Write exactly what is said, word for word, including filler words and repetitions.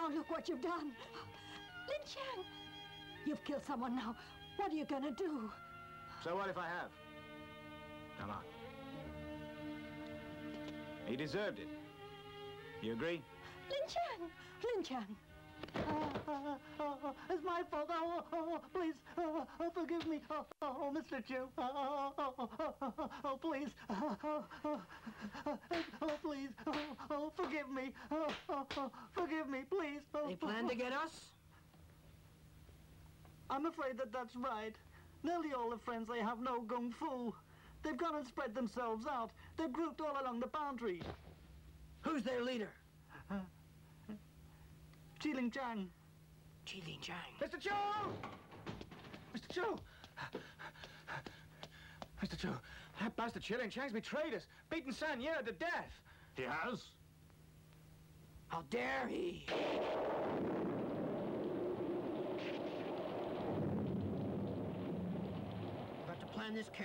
Now look what you've done. Lin Chang, you've killed someone now. What are you gonna do? So what if I have? Come on. He deserved it. You agree? Lin Chang! Lin Chang! Uh, uh, uh, it's my fault. Oh, oh, oh please, uh, oh, forgive me. Oh, oh, Mister Chu. Oh, oh, oh, oh, oh, please. Oh, oh, oh, oh, please. Oh, oh, forgive me. Oh, oh, oh, forgive me, please. Oh, They plan to get us? I'm afraid that that's right. Nearly all the friends they have know kung fu. They've gone and spread themselves out. They're grouped all along the boundary. Who's their leader? Uh, Chi Ling Chang. Chi Ling Chang. Mister Chu! Mister Chu! Mister Chu, that bastard Chi Ling Chang's betrayed us. Beaten San Ye to death. He has? How dare he? Got to plan this carefully.